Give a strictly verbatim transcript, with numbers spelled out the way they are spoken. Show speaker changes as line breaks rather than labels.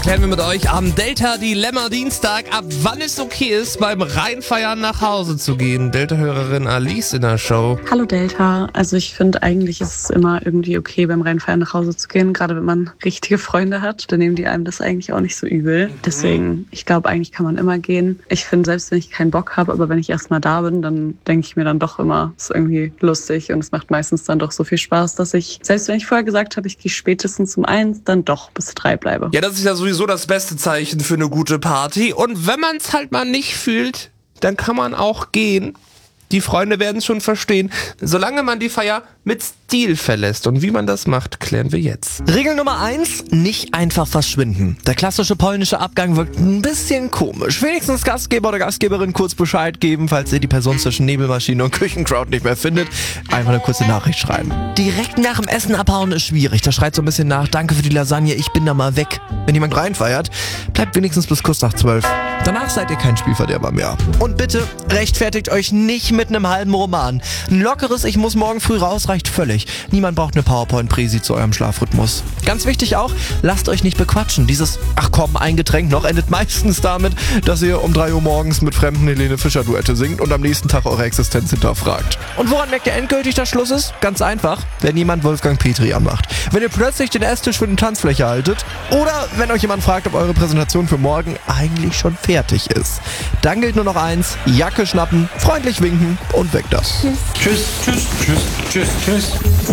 klären wir mit euch am Delta-Dilemma-Dienstag, ab wann es okay ist, beim Reinfeiern nach Hause zu gehen. Delta-Hörerin Alice in der Show.
Hallo Delta, also ich finde eigentlich ist es immer irgendwie okay, beim Reinfeiern nach Hause zu gehen, gerade wenn man richtige Freunde hat, dann nehmen die einem das eigentlich auch nicht so übel. Deswegen, ich glaube, eigentlich kann man immer gehen. Ich finde, selbst wenn ich keinen Bock habe, aber wenn ich erstmal da bin, dann denke ich mir dann doch immer, es ist irgendwie lustig und es macht meistens dann doch so viel Spaß, dass ich, selbst wenn ich vorher gesagt habe, ich gehe spätestens um eins, dann doch bis drei bleibe.
Ja, das ist ja sowieso das beste Zeichen für eine gute Party. Und wenn man es halt mal nicht fühlt, dann kann man auch gehen. Die Freunde werden es schon verstehen, solange man die Feier mit Stil verlässt. Und wie man das macht, klären wir jetzt.
Regel Nummer eins, nicht einfach verschwinden. Der klassische polnische Abgang wirkt ein bisschen komisch. Wenigstens Gastgeber oder Gastgeberin kurz Bescheid geben, falls ihr die Person zwischen Nebelmaschine und Küchencrowd nicht mehr findet. Einfach eine kurze Nachricht schreiben. Direkt nach dem Essen abhauen ist schwierig. Da schreit so ein bisschen nach, danke für die Lasagne, ich bin da mal weg. Wenn jemand reinfeiert, bleibt wenigstens bis kurz nach zwölf. Danach seid ihr kein Spielverderber mehr. Und bitte rechtfertigt euch nicht mit einem halben Roman. Ein lockeres Ich muss morgen früh raus reicht völlig. Niemand braucht eine PowerPoint-Präsi zu eurem Schlafrhythmus. Ganz wichtig auch, lasst euch nicht bequatschen. Dieses ach komm, ein Getränk noch endet meistens damit, dass ihr um drei Uhr morgens mit fremden Helene Fischer-Duette singt und am nächsten Tag eure Existenz hinterfragt. Und woran merkt ihr endgültig, dass Schluss ist? Ganz einfach, wenn jemand Wolfgang Petri anmacht. Wenn ihr plötzlich den Esstisch für eine Tanzfläche haltet oder wenn euch jemand fragt, ob eure Präsentation für morgen eigentlich schon fertig ist. Dann gilt nur noch eins, Jacke schnappen, freundlich winken und weg das.
Tschüss, tschüss, tschüss, tschüss, tschüss.